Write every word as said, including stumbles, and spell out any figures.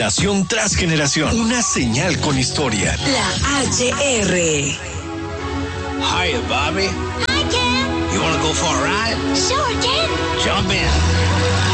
Generación tras generación, una señal con historia. La H R. Hiya, Bobby. Hi, Ken. You wanna go for a ride? Sure, Ken. Jump in.